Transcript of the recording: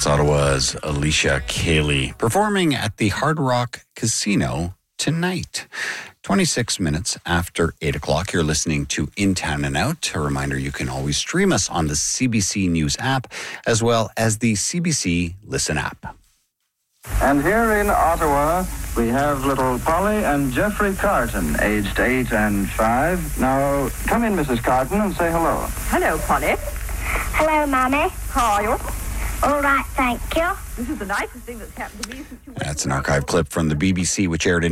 That's Ottawa's Alicia Cayley performing at the Hard Rock Casino tonight. 26 minutes after 8 o'clock, you're listening to In Town and Out. A reminder, you can always stream us on the CBC News app as well as the CBC Listen app. And here in Ottawa, we have little Polly and Jeffrey Carton, aged 8 and 5. Now, come in, Mrs. Carton, and say hello. Hello, Polly. Hello, Mommy. How are you? All right, thank you. This is the nicest thing that's happened to me since you went. That's an archive clip from the BBC, which aired in